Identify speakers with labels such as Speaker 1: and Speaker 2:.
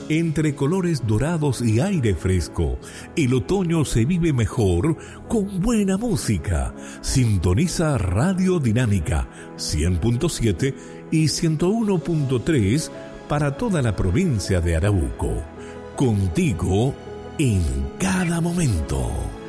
Speaker 1: Entre colores dorados y aire fresco, el otoño se vive mejor con buena música. Sintoniza Radio Dinámica 100.7 y 101.3 para toda la provincia de Arauco. Contigo en cada momento.